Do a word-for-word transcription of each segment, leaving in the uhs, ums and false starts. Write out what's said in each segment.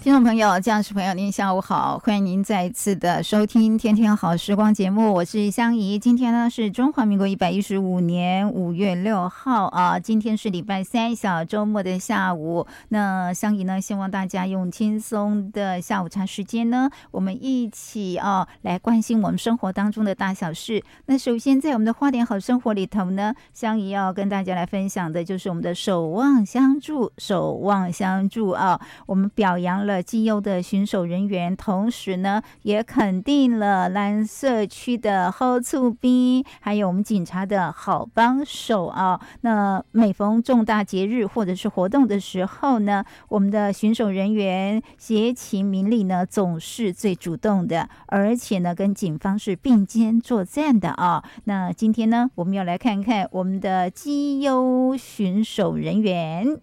听众朋友、驾驶朋友，您下午好，欢迎您再一次的收听《天天好时光》节目，我是香怡。今天呢是中华民国一百一十五年五月六号啊，今天是礼拜三小周末的下午。那香怡呢，希望大家用轻松的下午茶时间呢，我们一起啊来关心我们生活当中的大小事。那首先在我们的花莲好生活里头呢，香怡要跟大家来分享的就是我们的守望相助，守望相助啊，我们表扬了绩优的巡守人员，同时呢也肯定了蓝社区的好厝边，还有我们警察的好帮手啊。那每逢重大节日或者是活动的时候呢，我们的巡守人员协勤明理呢，总是最主动的，而且呢跟警方是并肩作战的啊。那今天呢，我们要来看看我们的绩优巡守人员。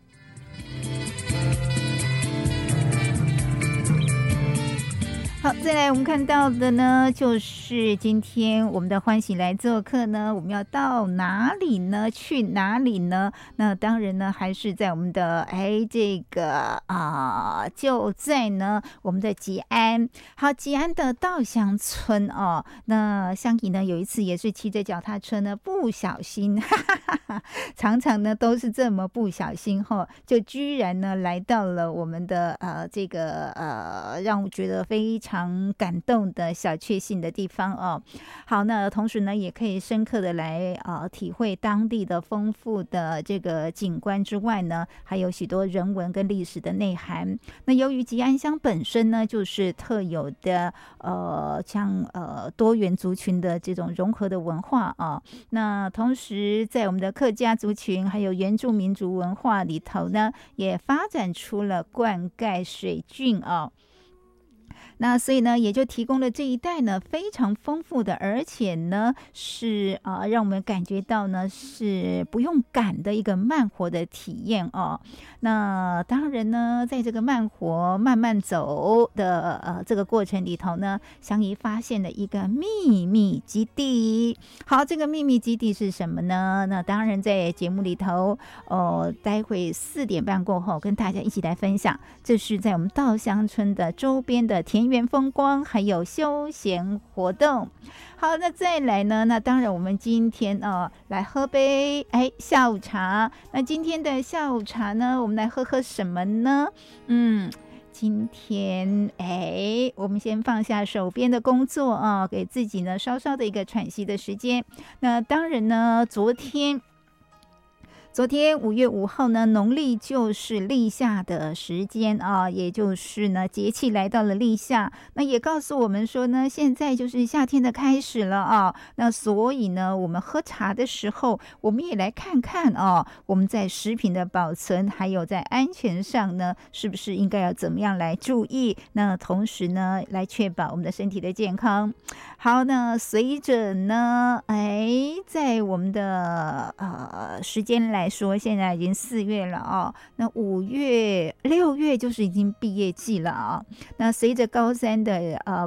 好，再来我们看到的呢，就是今天我们的欢喜来做客呢，我们要到哪里呢？去哪里呢？那当然呢，还是在我们的哎这个啊、呃，就在呢我们的吉安。好，吉安的稻香村哦，那香怡呢有一次也是骑着脚踏车呢，不小心，哈哈哈哈，常常呢都是这么不小心哈、哦，就居然呢来到了我们的呃这个呃让我觉得非常。非常感动的小确幸的地方哦。好，那同时呢，也可以深刻的来呃体会当地的丰富的这个景观之外呢，还有许多人文跟历史的内涵。那由于吉安乡本身呢，就是特有的呃像呃多元族群的这种融合的文化啊。那同时在我们的客家族群还有原住民族文化里头呢，也发展出了灌溉水郡啊。那所以呢，也就提供了这一带呢非常丰富的，而且呢是啊、呃，让我们感觉到呢是不用赶的一个慢活的体验哦。那当然呢，在这个慢活慢慢走的呃这个过程里头呢，香怡发现了一个秘密基地。好，这个秘密基地是什么呢？那当然在节目里头哦、呃，待会四点半过后跟大家一起来分享。这是在我们稻香村的周边的田园风光还有休闲活动。好，那再来呢，那当然我们今天哦来喝杯哎下午茶。那今天的下午茶呢，我们来喝喝什么呢？嗯今天哎我们先放下手边的工作啊，给自己呢稍稍的一个喘息的时间。那当然呢，昨天昨天五月五号呢，农历就是立夏的时间啊，也就是呢节气来到了立夏。那也告诉我们说呢，现在就是夏天的开始了啊。那所以呢，我们喝茶的时候，我们也来看看啊，我们在食品的保存还有在安全上呢，是不是应该要怎么样来注意？那同时呢，来确保我们的身体的健康。好，那随着呢，哎，在我们的呃时间来。来说，现在已经四月了哦，那五月、六月就是已经毕业季了啊。那随着高三的呃